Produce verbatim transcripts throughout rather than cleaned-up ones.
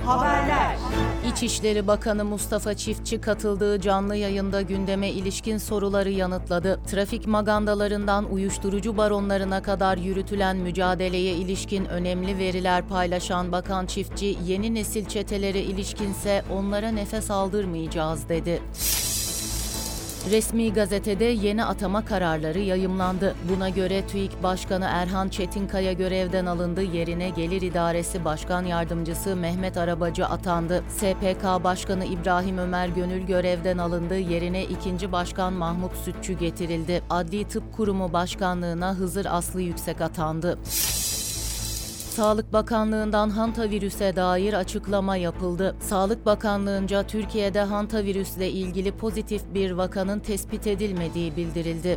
Haberler. İçişleri Bakanı Mustafa Çiftçi katıldığı canlı yayında gündeme ilişkin soruları yanıtladı. Trafik magandalarından uyuşturucu baronlarına kadar yürütülen mücadeleye ilişkin önemli veriler paylaşan Bakan Çiftçi, yeni nesil çetelere ilişkinse onlara nefes aldırmayacağız dedi. Resmi gazetede yeni atama kararları yayımlandı. Buna göre TÜİK Başkanı Erhan Çetinkaya görevden alındı, yerine Gelir İdaresi Başkan Yardımcısı Mehmet Arabacı atandı. S P K Başkanı İbrahim Ömer Gönül görevden alındı, yerine ikinci Başkan Mahmut Sütçü getirildi. Adli Tıp Kurumu Başkanlığına Hızır Aslı Yüksek atandı. Sağlık Bakanlığı'ndan hantavirüse dair açıklama yapıldı. Sağlık Bakanlığı'nca Türkiye'de hantavirüsle ilgili pozitif bir vakanın tespit edilmediği bildirildi.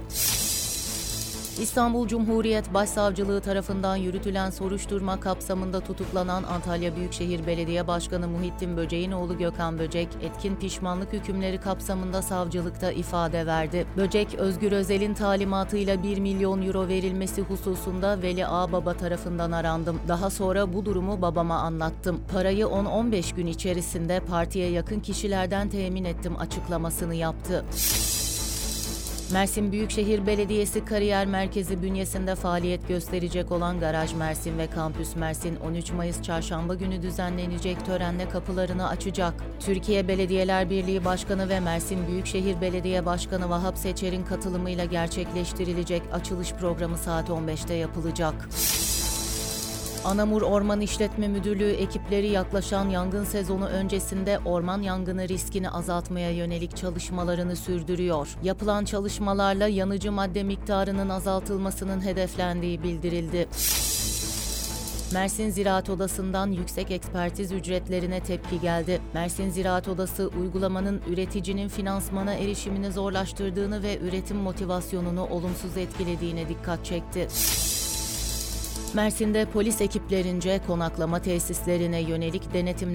İstanbul Cumhuriyet Başsavcılığı tarafından yürütülen soruşturma kapsamında tutuklanan Antalya Büyükşehir Belediye Başkanı Muhittin Böcek'in oğlu Gökhan Böcek, etkin pişmanlık hükümleri kapsamında savcılıkta ifade verdi. Böcek, Özgür Özel'in talimatıyla bir milyon euro verilmesi hususunda Veli Ağbaba tarafından arandım. Daha sonra bu durumu babama anlattım. Parayı on on beş gün içerisinde partiye yakın kişilerden temin ettim açıklamasını yaptı. Mersin Büyükşehir Belediyesi Kariyer Merkezi bünyesinde faaliyet gösterecek olan Garaj Mersin ve Kampüs Mersin on üç Mayıs Çarşamba günü düzenlenecek törenle kapılarını açacak. Türkiye Belediyeler Birliği Başkanı ve Mersin Büyükşehir Belediye Başkanı Vahap Seçer'in katılımıyla gerçekleştirilecek açılış programı saat on beşte yapılacak. Anamur Orman İşletme Müdürlüğü ekipleri yaklaşan yangın sezonu öncesinde orman yangını riskini azaltmaya yönelik çalışmalarını sürdürüyor. Yapılan çalışmalarla yanıcı madde miktarının azaltılmasının hedeflendiği bildirildi. Mersin Ziraat Odası'ndan yüksek ekspertiz ücretlerine tepki geldi. Mersin Ziraat Odası, uygulamanın üreticinin finansmana erişimini zorlaştırdığını ve üretim motivasyonunu olumsuz etkilediğine dikkat çekti. Mersin'de polis ekiplerince konaklama tesislerine yönelik denetimler